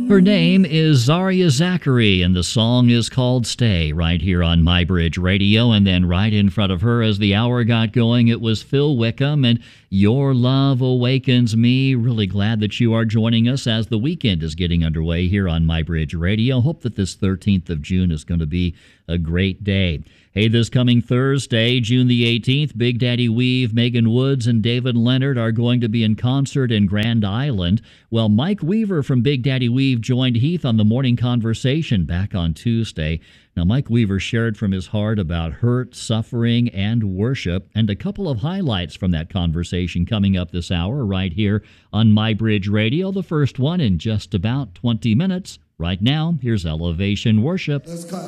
Her name is Zaria Zachary, and the song is called Stay, right here on MyBridge Radio. And then right in front of her, as the hour got going, it was Phil Wickham and Your Love Awakens Me. Really glad that you are joining us as the weekend is getting underway here on MyBridge Radio. Hope that this 13th of June is going to be a great day. Hey, this coming Thursday, June the 18th, Big Daddy Weave, Megan Woods, and David Leonard are going to be in concert in Grand Island. Well, Mike Weaver from Big Daddy Weave joined Heath on the Morning Conversation back on Tuesday. Now, Mike Weaver shared from his heart about hurt, suffering, and worship, and a couple of highlights from that conversation coming up this hour right here on MyBridge Radio, the first one in just about 20 minutes. Right now, here's Elevation Worship.